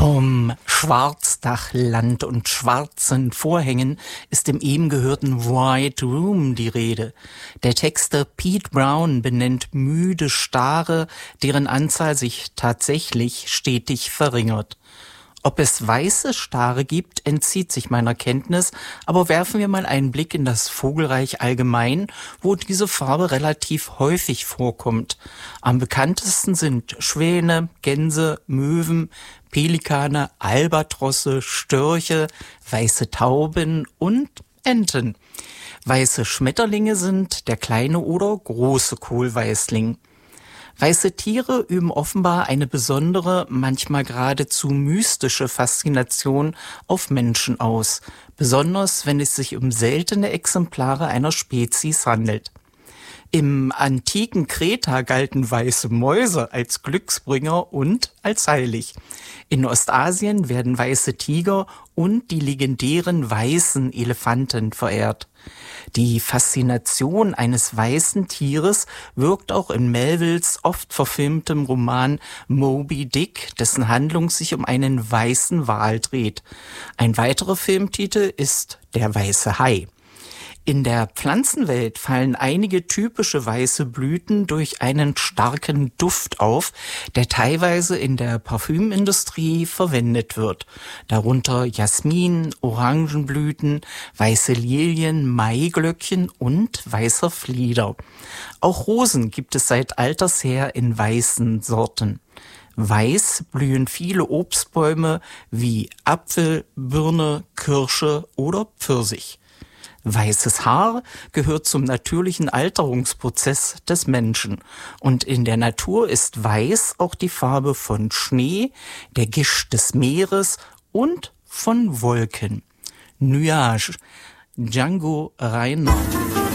Vom Schwarzdachland und schwarzen Vorhängen ist im eben gehörten White Room die Rede. Der Texter Pete Brown benennt müde Stare, deren Anzahl sich tatsächlich stetig verringert. Ob es weiße Stare gibt, entzieht sich meiner Kenntnis, aber werfen wir mal einen Blick in das Vogelreich allgemein, wo diese Farbe relativ häufig vorkommt. Am bekanntesten sind Schwäne, Gänse, Möwen, Pelikane, Albatrosse, Störche, weiße Tauben und Enten. Weiße Schmetterlinge sind der kleine oder große Kohlweißling. Weiße Tiere üben offenbar eine besondere, manchmal geradezu mystische Faszination auf Menschen aus, besonders wenn es sich um seltene Exemplare einer Spezies handelt. Im antiken Kreta galten weiße Mäuse als Glücksbringer und als heilig. In Ostasien werden weiße Tiger und die legendären weißen Elefanten verehrt. Die Faszination eines weißen Tieres wirkt auch in Melvilles oft verfilmtem Roman Moby Dick, dessen Handlung sich um einen weißen Wal dreht. Ein weiterer Filmtitel ist Der weiße Hai. In der Pflanzenwelt fallen einige typische weiße Blüten durch einen starken Duft auf, der teilweise in der Parfümindustrie verwendet wird. Darunter Jasmin, Orangenblüten, weiße Lilien, Maiglöckchen und weißer Flieder. Auch Rosen gibt es seit alters her in weißen Sorten. Weiß blühen viele Obstbäume wie Apfel, Birne, Kirsche oder Pfirsich. Weißes Haar gehört zum natürlichen Alterungsprozess des Menschen. Und in der Natur ist Weiß auch die Farbe von Schnee, der Gischt des Meeres und von Wolken. Nuage, Django Reinhardt.